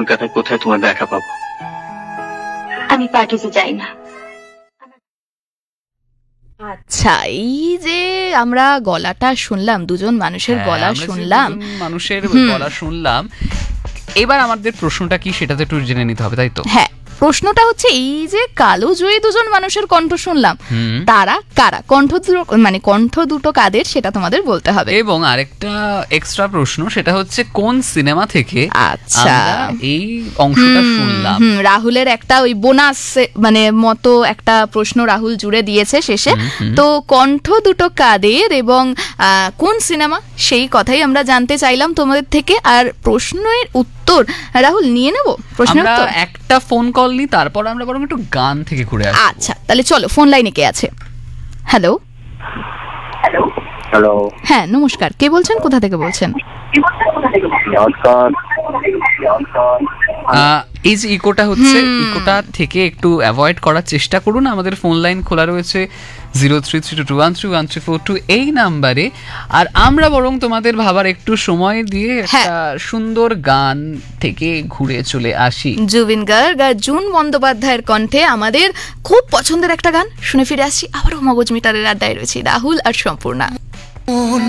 কলকাতায় কোথায় তোমার দেখা পাবো? আমি পার্টিতে যাই না। আচ্ছা, এই যে আমরা গলাটা শুনলাম, দুজন মানুষের গলা শুনলাম, মানুষের গলা শুনলাম, এবার আমাদের প্রশ্নটা কি সেটা তো একটু জেনে নিতে হবে, তাই তো? হ্যাঁ, প্রশ্নটা হচ্ছে এই যে কালো জয়ী দুজন মানুষের কণ্ঠ শুনলাম, তারা কারা, কণ্ঠ দুটো কাদের সেটা তোমাদের বলতে হবে। এবং আরেকটা এক্সট্রা প্রশ্ন, সেটা হচ্ছে কোন সিনেমা থেকে আচ্ছা আমরা এই অংশটা শুনলাম। রাহুলের একটা ওই বোনাস মতো একটা প্রশ্ন রাহুল জুড়ে দিয়েছে শেষে। তো কণ্ঠ দুটো কাদের এবং কোন সিনেমা, সেই কথাই আমরা জানতে চাইলাম তোমাদের থেকে। আর প্রশ্নের উত্তর রাহুল নিয়ে নেব, প্রশ্নের উত্তর একটা ফোন কল নি, তারপর আমরা বরং একটু গান থেকে ঘুরে আসি। আচ্ছা, তাহলে চলো, ফোন লাইনে কে আছে? হ্যালো। হ্যালো। হ্যাঁ নমস্কার, কে বলছেন, কোথা থেকে বলছেন? এই যে ইকোটা হচ্ছে, ইকোটা থেকে একটু অ্যাভয়েড করার চেষ্টা করুন। আমাদের ফোন লাইন খোলা রয়েছে 0332131342 এই নাম্বারে। আর আমরা বরং তোমাদের ভাবার একটু সময় দিয়ে একটা সুন্দর গান থেকে ঘুরে চলে আসি। জুবিন গার্গ আর জুন বন্দ্যোপাধ্যায়ের কণ্ঠে আমাদের খুব পছন্দের একটা গান শুনে ফিরে আসছি। আবারও মগজ মিটারের আড্ডায় রয়েছে রাহুল আর সম্পূর্ণা।